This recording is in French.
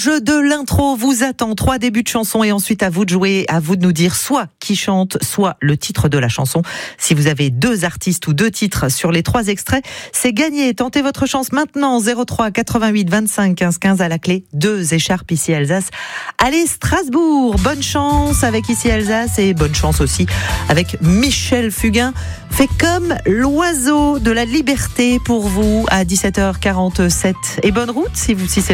Jeu de l'intro vous attend, 3 débuts de chansons et ensuite à vous de jouer, à vous de nous dire soit qui chante, soit le titre de la chanson. Si vous avez 2 artistes ou 2 titres sur les 3 extraits, c'est gagné. Tentez votre chance maintenant, 03 88 25 15 15 à la clé, 2 écharpes ici Alsace. Allez Strasbourg, bonne chance avec ici Alsace et bonne chance aussi avec Michel Fugain. Fait comme l'oiseau de la liberté pour vous à 17h47 et bonne route si c'est